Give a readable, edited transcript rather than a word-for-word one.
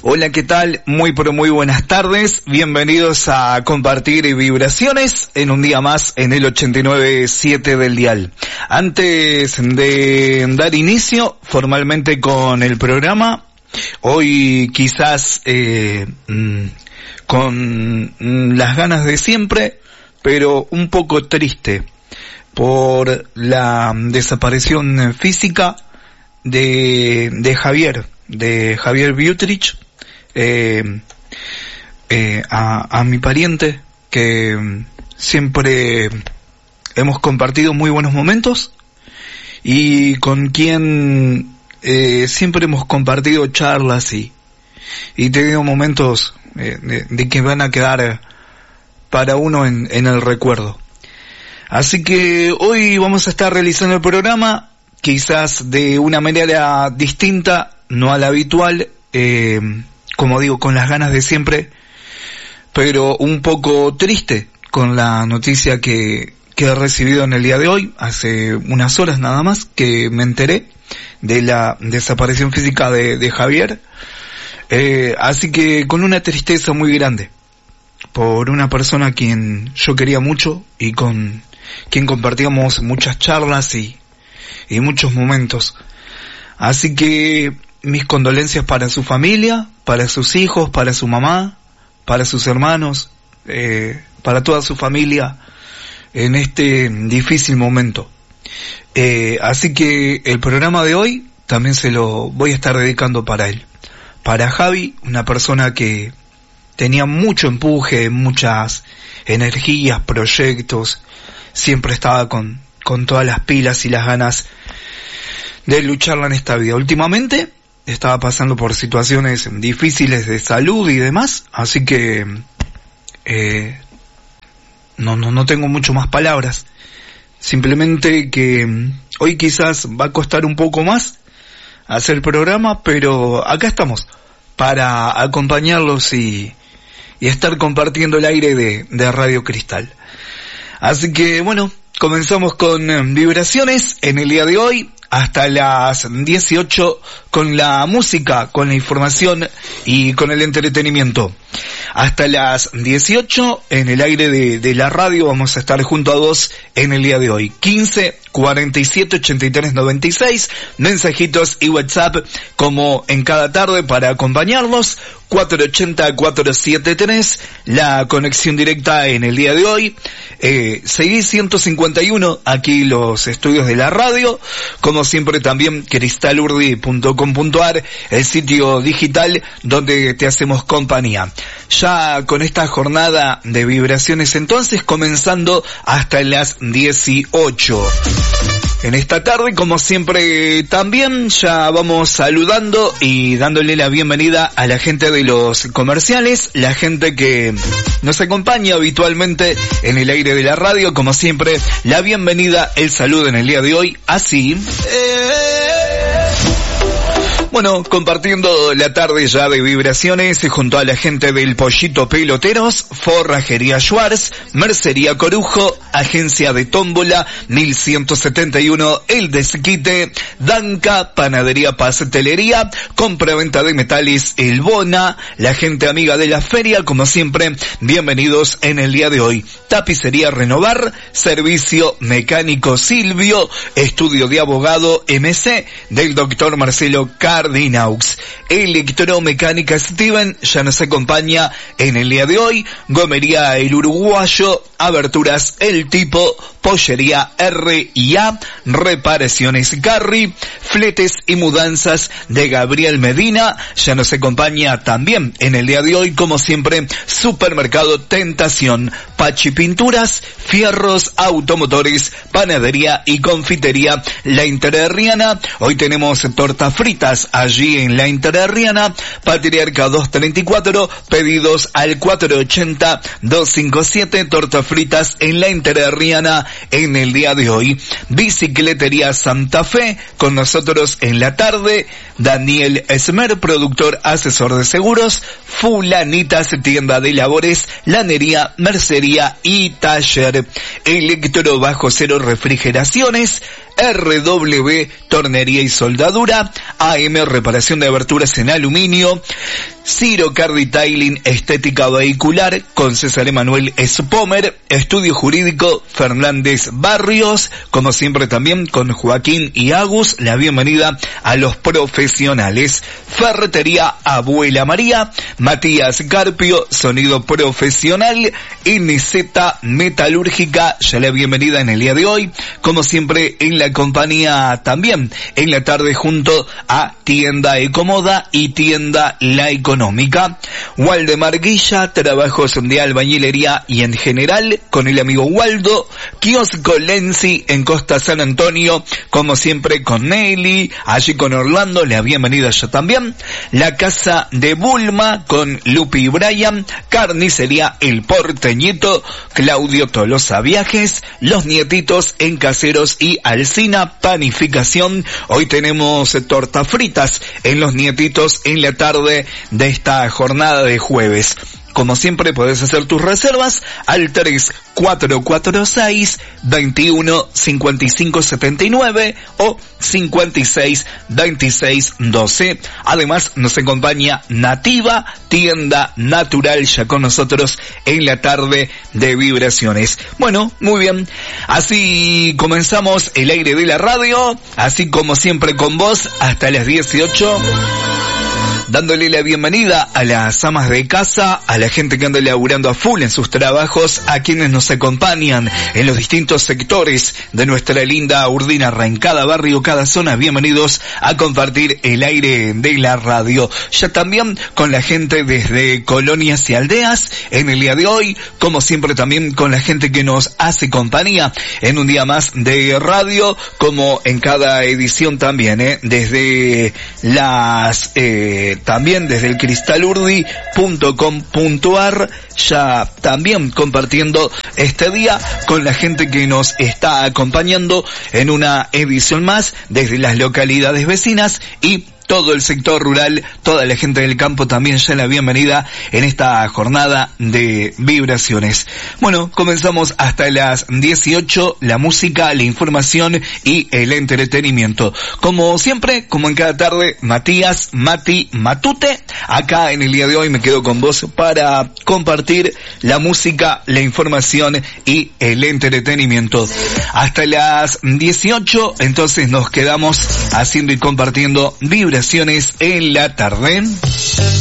Hola, ¿qué tal? Muy pero muy buenas tardes. Bienvenidos a Compartir Vibraciones en un día más en el 89.7 del dial. Antes de dar inicio formalmente con el programa, hoy quizás con las ganas de siempre, pero un poco triste por la desaparición física de Javier Butrich, a mi pariente, que siempre hemos compartido muy buenos momentos y con quien siempre hemos compartido charlas y tenido momentos de que van a quedar para uno en el recuerdo. Así que hoy vamos a estar realizando el programa quizás de una manera distinta, no a la habitual, como digo, con las ganas de siempre, pero un poco triste con la noticia que he recibido en el día de hoy, hace unas horas nada más, que me enteré de la desaparición física de Javier, así que con una tristeza muy grande, por una persona a quien yo quería mucho y con quien compartíamos muchas charlas y muchos momentos. Así que mis condolencias para su familia, para sus hijos, para su mamá, para sus hermanos, para toda su familia en este difícil momento. Así que el programa de hoy también se lo voy a estar dedicando para él. Para Javi, una persona que tenía mucho empuje, muchas energías, proyectos, siempre estaba con todas las pilas y las ganas de lucharla en esta vida. Últimamente estaba pasando por situaciones difíciles de salud y demás, así que no tengo mucho más palabras. Simplemente que hoy quizás va a costar un poco más hacer el programa, pero acá estamos para acompañarlos y estar compartiendo el aire de Radio Cristal. Así que bueno, comenzamos con Vibraciones en el día de hoy hasta las 18 con la música, con la información y con el entretenimiento. Hasta las 18 en el aire de la radio vamos a estar junto a vos en el día de hoy. 15 47 83 96, mensajitos y WhatsApp como en cada tarde para acompañarlos. 480-473, la conexión directa en el día de hoy. Seguí 151 aquí los estudios de la radio, como siempre también cristalurdi.com.ar, el sitio digital donde te hacemos compañía. Ya con esta jornada de vibraciones entonces, comenzando hasta las 18. En esta tarde, como siempre, también ya vamos saludando y dándole la bienvenida a la gente de los comerciales, la gente que nos acompaña habitualmente en el aire de la radio. Como siempre, la bienvenida, el saludo en el día de hoy, así. Bueno, compartiendo la tarde ya de vibraciones junto a la gente del Pollito Peloteros, Forrajería Schwartz, Mercería Corujo, Agencia de Tómbola, 1171 El Desquite, Danca, Panadería Pastelería, Compra-Venta de Metales El Bona, la gente amiga de la feria, como siempre, bienvenidos en el día de hoy. Tapicería Renovar, Servicio Mecánico Silvio, Estudio de Abogado MC del doctor Marcelo Cardinaux. Electromecánica Steven ya nos acompaña en el día de hoy. Gomería El Uruguayo, Aberturas El Tipo, Pollería R&A, Reparaciones Carry, Fletes y Mudanzas de Gabriel Medina ya nos acompaña también en el día de hoy, como siempre. Supermercado Tentación, Pachi Pinturas, Fierros Automotores, Panadería y Confitería La Interherriana. Hoy tenemos tortas fritas allí en La Interherriana, Patriarca 234, pedidos al 480-257, tortas fritas en La Interherriana en el día de hoy. Bicicletería Santa Fe, con nosotros en la tarde, Daniel Esmer, productor asesor de seguros, Fulanitas, tienda de labores, lanería, mercería y taller. Electro Bajo Cero Refrigeraciones, RW Tornería y Soldadura, AM Reparación de Aberturas en Aluminio, Ciro Car Detailing Estética Vehicular con César Emanuel Spomer, Estudio Jurídico Fernández Barrios, como siempre también con Joaquín y Agus, la bienvenida a los profesionales. Ferretería Abuela María, Matías Carpio, sonido profesional, NZ Metalúrgica, ya la bienvenida en el día de hoy, como siempre en la compañía también, en la tarde junto a Tienda Ecomoda y Tienda La Económica. Waldemar Guilla, trabajos de albañilería y en general con el amigo Waldo. Kiosco Lenzi en Costa San Antonio, como siempre con Nelly, allí con Orlando, la bienvenida yo también. La Casa de Bulma con Lupi y Brian. Carnicería El Porteñito, Claudio Tolosa Viajes. Los Nietitos en Caseros y Alsina Panificación. Hoy tenemos tortas fritas en Los Nietitos en la tarde de esta jornada de jueves. Como siempre podés hacer tus reservas al 3446-215579 o 562612. Además nos acompaña Nativa, tienda natural, ya con nosotros en la tarde de Vibraciones. Bueno, muy bien. Así comenzamos el aire de la radio, así como siempre con vos hasta las 18. Dándole la bienvenida a las amas de casa, a la gente que anda laburando a full en sus trabajos, a quienes nos acompañan en los distintos sectores de nuestra linda Urdina, en cada barrio, cada zona. Bienvenidos a compartir el aire de la radio. Ya también con la gente desde colonias y aldeas en el día de hoy, como siempre también con la gente que nos hace compañía en un día más de radio, como en cada edición también, desde las... también desde el cristalurdi.com.ar, ya también compartiendo este día con la gente que nos está acompañando en una edición más desde las localidades vecinas y todo el sector rural, toda la gente del campo también ya la bienvenida en esta jornada de Vibraciones. Bueno, comenzamos hasta las 18, la música, la información y el entretenimiento. Como siempre, como en cada tarde, Matías, Mati, Matute, acá en el día de hoy me quedo con vos para compartir la música, la información y el entretenimiento. Hasta las 18, entonces nos quedamos haciendo y compartiendo Vibraciones en la tarde.